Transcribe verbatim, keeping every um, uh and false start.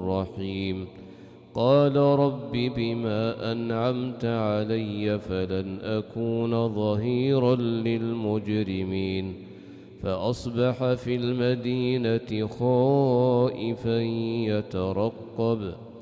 رحيم قال رب بما أنعمت علي فلن أكون ظهيرا للمجرمين فأصبح في المدينة خائفا يترقب